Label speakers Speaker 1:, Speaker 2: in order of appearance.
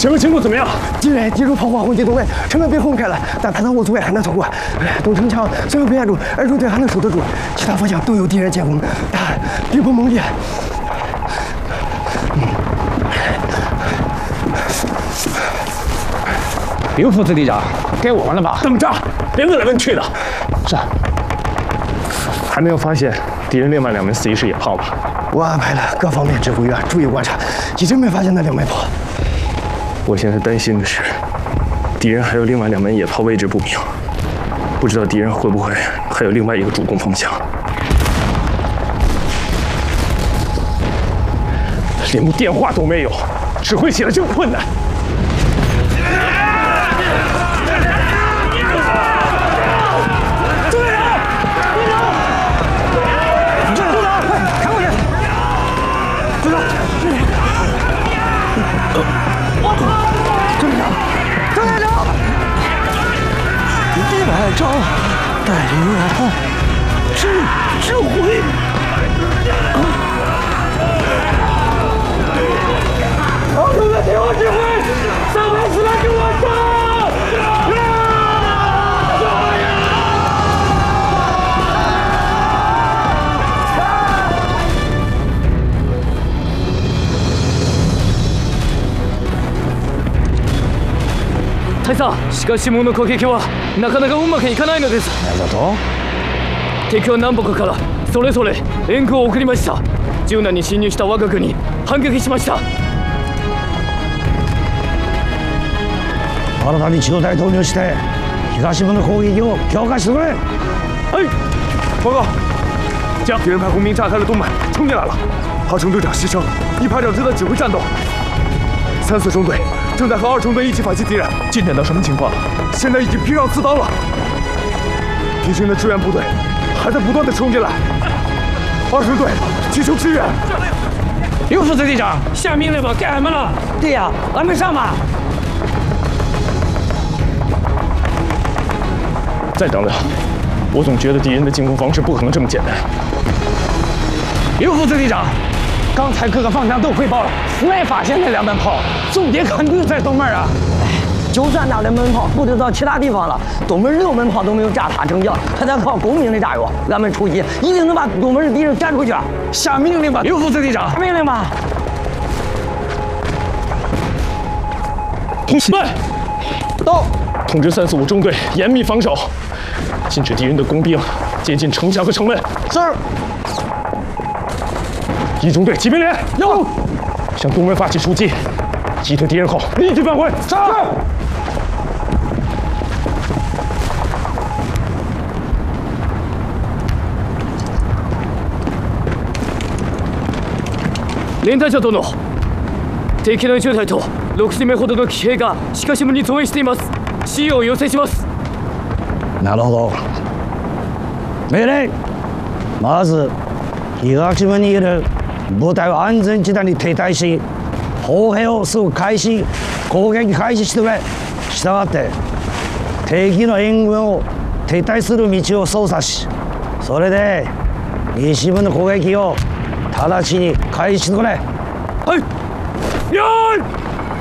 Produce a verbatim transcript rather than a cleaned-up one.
Speaker 1: 前面情况怎么样？
Speaker 2: 敌人敌人炮火轰击东北，城门被轰开了，但排到我左外还能通过。东城墙虽然被按住，二中队还能守得住，其他方向都有敌人进攻，但兵锋猛烈。
Speaker 3: 刘副子队长，该我们了吧？
Speaker 1: 等着，别问来问去的。
Speaker 3: 是。
Speaker 1: 还没有发现敌人另外两门四一式野炮吧？
Speaker 2: 我安排了各方面指挥员注意观察，一直没发现那两枚炮。
Speaker 1: 我现在担心的是，敌人还有另外两门野炮位置不明，不知道敌人会不会还有另外一个主攻方向。连部电话都没有，指挥起来真困难。
Speaker 2: 招带领我指指挥。好兄弟，听我指挥，上台起来跟我上！
Speaker 4: 大佐、しかしもの攻撃はなかなかうまくいかないのです。
Speaker 3: なるほど。
Speaker 4: 敵は南北からそれぞれ援軍を送りました。柔軟に侵入した我が軍に反撃しました。
Speaker 3: 新たに地方隊投入して東部の攻撃を強化してくれ。
Speaker 1: 哎，报告，将敌人派工兵炸开了东门，冲进来了。二中队长牺牲，一排长正在指挥战斗。三四中队正在和二中队一起反击敌人。进展到什么情况？现在已经拼上刺刀了。敌军的支援部队还在不断的冲进来。二中队急求支援。
Speaker 3: 刘副队长，
Speaker 4: 下命令吧，该俺们了。
Speaker 2: 对呀，俺们上吧。
Speaker 1: 再等等，我总觉得敌人的进攻方式不可能这么简单。
Speaker 3: 刘副队长，刚才各个方向都汇报了，没发现那两门炮，重点肯定在东门啊。
Speaker 2: 就算那两门炮布置到其他地方了，东门六门炮都没有炸塌城墙，还得靠工兵的炸药。俺们出击，一定能把东门的敌人赶出去。
Speaker 3: 下命令吧，刘副队长。
Speaker 2: 下命令吧。
Speaker 1: 同志们，到！通知三四五中队严密防守，禁止敌人的工兵接近城墙和城门。
Speaker 2: 是。
Speaker 1: 一中队骑兵连有，向东门发起出击，击退敌人后立即返回。是。
Speaker 4: 連隊長殿、敵のじゅう隊とろくじめほどの騎兵が鹿島に増援しています。支援を要請します。
Speaker 3: なるほど。命令。まず東島にいる部隊は安全地帯に停滞し、砲兵をすぐ開始攻撃開始してくれ。したがって敵の援軍を停滞する道を操作し、それで西部の攻撃を直ちに開始してくれ。
Speaker 1: はい。よーい。